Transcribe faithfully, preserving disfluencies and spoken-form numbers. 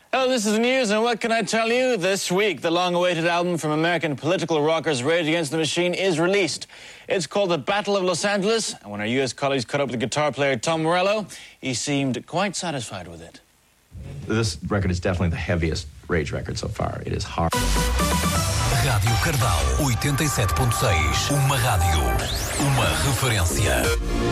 Hello, this is the news, and what can I tell you? This week, the long-awaited album from American political rockers Rage Against the Machine is released. It's called The Battle of Los Angeles, and when our U S colleagues caught up with the guitar player Tom Morello, he seemed quite satisfied with it. This record is definitely the heaviest Rage record so far. It is hard. Rádio Cardal oitenta e sete ponto seis. Uma rádio, uma referência.